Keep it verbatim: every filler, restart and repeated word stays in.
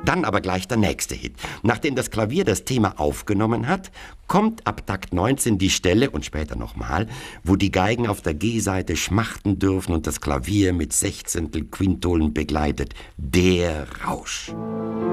Dann aber gleich der nächste Hit. Nachdem das Klavier das Thema aufgenommen hat, kommt ab Takt neunzehn die Stelle, und später nochmal, wo die Geigen auf der G-Seite schmachten dürfen und das Klavier mit Sechzehntel Quintolen begleitet. Der Rausch.